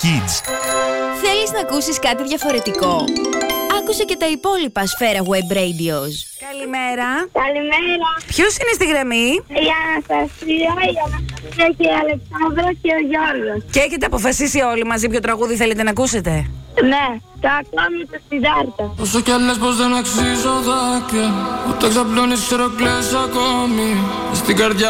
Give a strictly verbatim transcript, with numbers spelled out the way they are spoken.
Kids. Θέλεις να ακούσεις κάτι διαφορετικό? Άκουσε και τα υπόλοιπα Σφαίρα Web Radios. Καλημέρα. Καλημέρα. Ποιος είναι στη γραμμή? Η Αναστασία, η Αναστασία και η Αλεξάνδρα και ο Γιώργος. Και έχετε αποφασίσει όλοι μαζί ποιο τραγούδι θέλετε να ακούσετε? Ναι, το ακόμη το Σιδάρτα. Όσο κι αν λες πως δεν αξίζω δάκρυα, ούτε ξαπλώνεις ξέρω κλαις ακόμη. Στην καρδιά